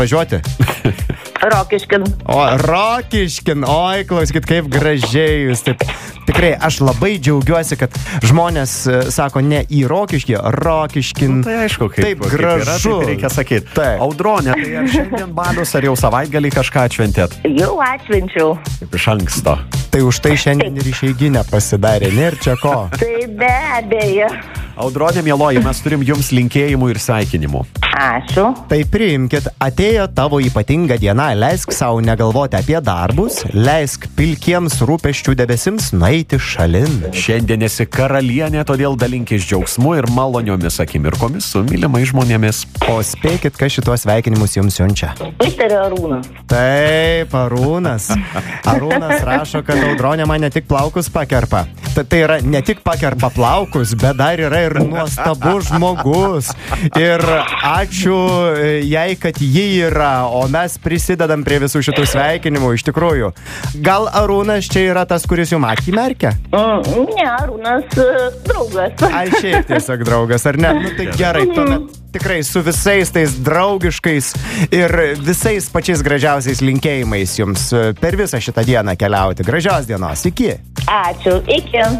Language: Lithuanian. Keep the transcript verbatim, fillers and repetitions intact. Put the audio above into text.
važiuoti? Rokiškin. O, Rokiškin, oi, klausykit, kaip gražiai jūs. Taip, tikrai, aš labai džiaugiuosi, kad žmonės e, sako ne į Rokiškį, Rokiškin. Nu, tai aišku, kaip, taip kaip gražu. yra, taip reikia sakyti. Taip. Audronė, tai ar šiandien balius, ar jau savaitgalį kažką atšventėt? Jau atšvenčiau. Kaip iš anksto. Tai už tai šiandien ir išeiginę pasidarė, nėr čia ko. Tai be abejo. Audronė, mieloji, mes turim jums linkėjimų ir sveikinimų. Ačiū. Tai priimkit, atėjo tavo ypatinga diena, leisk savo negalvoti apie darbus, leisk pilkiems rūpesčių debesims nueiti šalin. Šiandien esi karalienė, todėl dalinkis džiaugsmu ir maloniomis akimirkomis su mylimais žmonėmis. O spėkit, kas šitos sveikinimus jums siunčia. Misterio Arūnas. Taip, Arūnas. Arūnas rašo, kad Audronė man ne tik plaukus pakerpa. Ta, tai yra ne tik pakerpa plaukus, bet dar yra ir nuostabus žmogus. Ir ačiū jai, kad ji yra, o mes prisidedam prie visų šitų sveikinimų, iš tikrųjų. Gal Arūnas čia yra tas, kuris jums akį merkia? Mm, ne, Arūnas uh, draugas. Ai, šiaip tiesiog draugas, ar ne? Nu tai gerai, tuomet tikrai su visais tais draugiškais ir visais pačiais gražiausiais linkėjimais jums per visą šitą dieną keliauti. Gražios dienos, iki. Ačiū, iki.